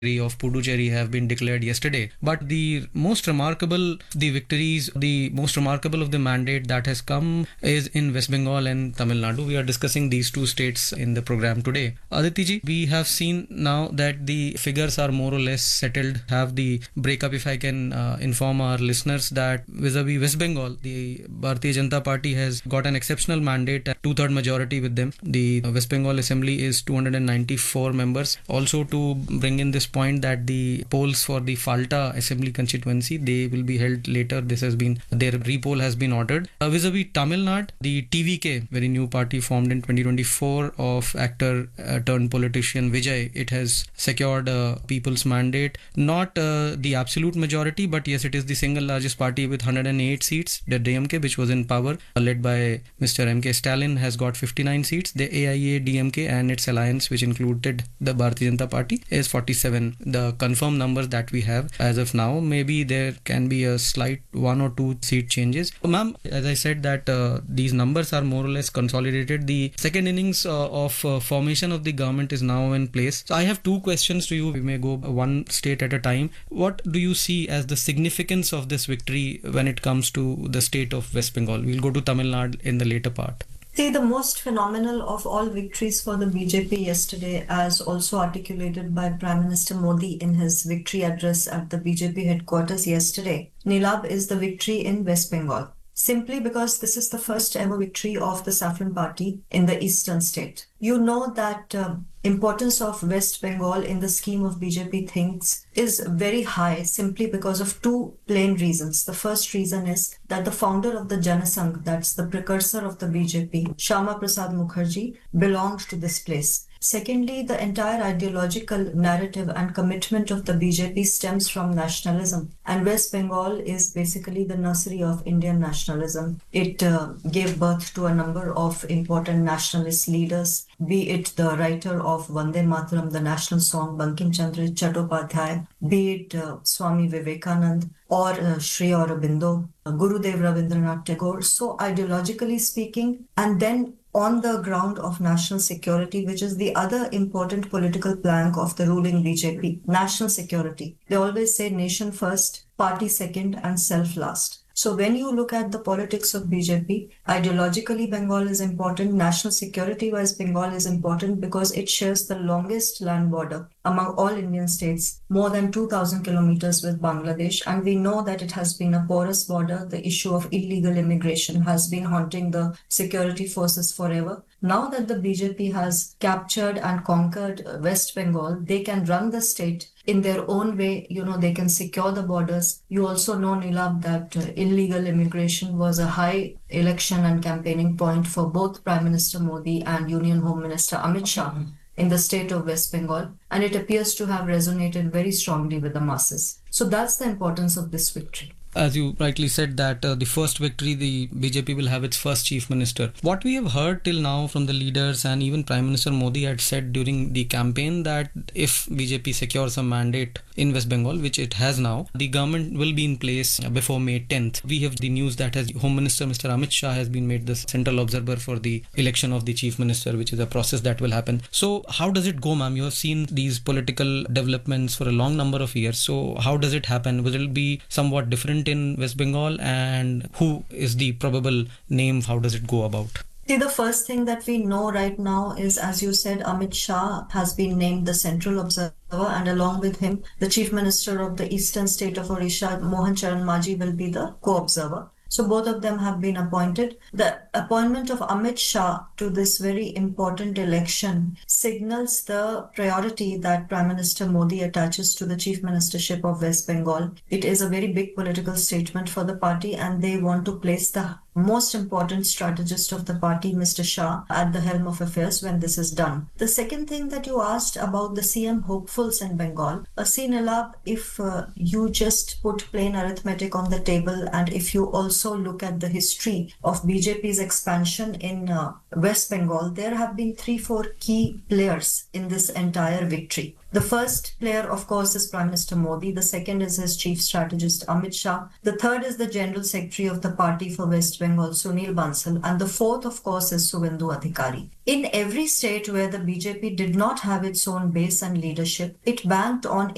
of Puducherry have been declared yesterday. But the most remarkable, the most remarkable of the mandate that has come is in West Bengal and Tamil Nadu. We are discussing these two states in the program today. Aditi ji, we have seen now that the figures are more or less settled. Have the breakup, if I can inform our listeners that vis-a-vis West Bengal, the Bharatiya Janata Party has got an exceptional mandate, a two-third majority with them. The West Bengal Assembly is 294 members. Also, to bring in this point that the polls for the Falta Assembly constituency, they will be held later. Their repoll has been ordered. Vis-a-vis Tamil Nadu, the TVK, very new party formed in 2024 of actor turned politician Vijay, it has secured people's mandate. Not the absolute majority, but yes, it is the single largest party with 108 seats. The DMK, which was in power, led by Mr. M.K. Stalin, has got 59 seats. The AIA DMK and its alliance, which included the Bharatiya Janata Party, is 47. The confirmed numbers that we have as of now, maybe there can be a slight 1 or 2 seat changes. Ma'am, as I said that these numbers are more or less consolidated. The second innings of formation of the government is now in place. So I have two questions to you. We may go one state at a time. What do you see as the significance of this victory when it comes to the state of West Bengal? We'll go to Tamil Nadu in the later part. See, the most phenomenal of all victories for the BJP yesterday, as also articulated by Prime Minister Modi in his victory address at the BJP headquarters yesterday, Nilab, is the victory in West Bengal. Simply because this is the first ever victory of the Saffron Party in the eastern state. You know that importance of West Bengal in the scheme of BJP things is very high simply because of two plain reasons. The first reason is that the founder of the Janasangh, that's the precursor of the BJP, Shyama Prasad Mukherjee, belonged to this place. Secondly, the entire ideological narrative and commitment of the BJP stems from nationalism, and West Bengal is basically the nursery of Indian nationalism. It gave birth to a number of important nationalist leaders, be it the writer of Vande Mataram, the national song, Bankim Chandra Chattopadhyay, be it Swami Vivekanand or Sri Aurobindo, Gurudev Rabindranath Tagore. So ideologically speaking, and then on the ground of national security, which is the other important political plank of the ruling BJP, national security. They always say nation first, party second, and self last. So when you look at the politics of BJP, ideologically Bengal is important, national security-wise Bengal is important because it shares the longest land border among all Indian states, more than 2,000 kilometers with Bangladesh, and we know that it has been a porous border. The issue of illegal immigration has been haunting the security forces forever. Now that the BJP has captured and conquered West Bengal, they can run the state in their own way. They can secure the borders. You also know, Nilab, that illegal immigration was a high election and campaigning point for both Prime Minister Modi and Union Home Minister Amit Shah in the state of West Bengal, and it appears to have resonated very strongly with the masses. So that's the importance of this victory. As you rightly said that the first victory, the BJP will have its first chief minister. What we have heard till now from the leaders and even Prime Minister Modi had said during the campaign that if BJP secures a mandate in West Bengal, which it has now, the government will be in place before May 10th. We have the news that Home Minister Mr. Amit Shah has been made the central observer for the election of the chief minister, which is a process that will happen. So how does it go, ma'am? You have seen these political developments for a long number of years. So how does it happen? Will it be somewhat different in West Bengal, and who is the probable name? How does it go about? See, the first thing that we know right now is, as you said, Amit Shah has been named the central observer, and along with him, the chief minister of the eastern state of Odisha, Mohan Charan Majhi, will be the co-observer. So both of them have been appointed. The appointment of Amit Shah to this very important election signals the priority that Prime Minister Modi attaches to the chief ministership of West Bengal. It is a very big political statement for the party, and they want to place the most important strategist of the party, Mr. Shah, at the helm of affairs when this is done. The second thing that you asked about the CM hopefuls in Bengal, Nilab, if you just put plain arithmetic on the table, and if you also look at the history of BJP's expansion in West Bengal, there have been 3-4 key players in this entire victory. The first player, of course, is Prime Minister Modi. The second is his chief strategist, Amit Shah. The third is the General Secretary of the party for West Bengal, Sunil Bansal. And the fourth, of course, is Suvendu Adhikari. In every state where the BJP did not have its own base and leadership, it banked on